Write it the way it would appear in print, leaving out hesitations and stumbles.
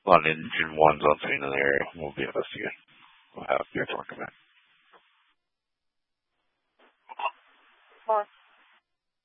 A lot of Engine 1s on scene in the area. We'll be investigating. We'll have your talk about it.